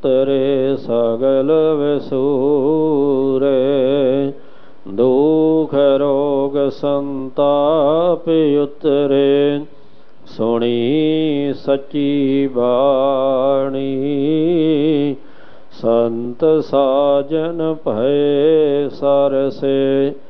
ਉਤਰੇ ਸਗਲ ਵਿਸੂਰੇ। ਦੁਖ ਰੋਗ ਸੰਤਾਪ ਉਤਰੇ ਸੁਣੀ ਸੱਚੀ ਬਾਣੀ। ਸੰਤ ਸਾਜਨ ਭਏ ਸਰਸੇ